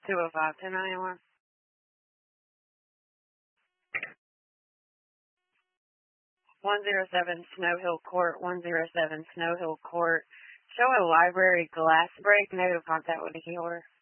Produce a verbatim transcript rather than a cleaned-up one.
two oh five, ten ninety-one. one oh seven Snow Hill Court, one oh seven Snow Hill Court. Show a library glass break, no contact with the key holder.